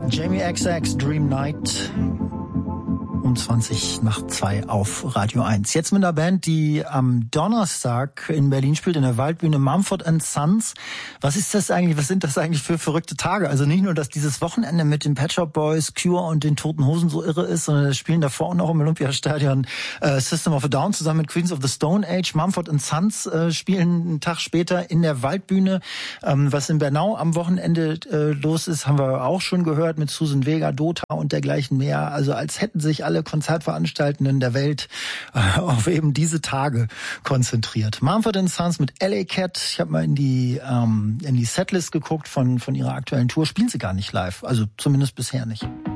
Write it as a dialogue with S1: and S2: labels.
S1: Jamie XX, Dream Night. Um 2:20 auf Radio 1. Jetzt mit einer Band, die am Donnerstag in Berlin spielt, in der Waldbühne, Mumford & Sons. Was sind das eigentlich für verrückte Tage? Also nicht nur, dass dieses Wochenende mit den Pet Shop Boys, Cure und den Toten Hosen so irre ist, sondern das spielen davor auch noch im Olympiastadion System of a Down zusammen mit Queens of the Stone Age. Mumford & Sons spielen einen Tag später in der Waldbühne. Was in Bernau am Wochenende los ist, haben wir auch schon gehört mit Susan Vega, Dota und dergleichen mehr. Also als hätten sich alle Konzertveranstaltenden der Welt auf eben diese Tage konzentriert. Mumford & Sons mit LA Cat. Ich habe mal in die Setlist geguckt von ihrer aktuellen Tour. Spielen sie gar nicht live, also zumindest bisher nicht.